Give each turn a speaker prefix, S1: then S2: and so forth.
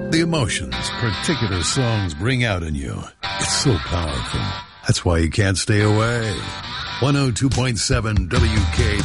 S1: The emotions particular songs bring out in you. It's so powerful. That's why you can't stay away. 102.7 WK